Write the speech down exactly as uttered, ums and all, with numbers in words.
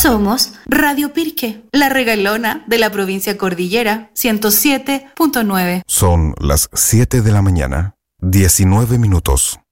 Somos Radio Pirque, la regalona de la provincia Cordillera, ciento siete punto nueve. Son las siete de la mañana, diecinueve minutos.